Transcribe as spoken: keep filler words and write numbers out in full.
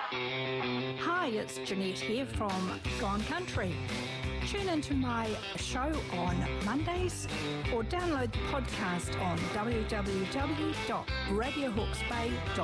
Hi, it's Jeanette here from Gone Country. Tune into my show on Mondays or download the podcast on w w w dot radio hawke's bay dot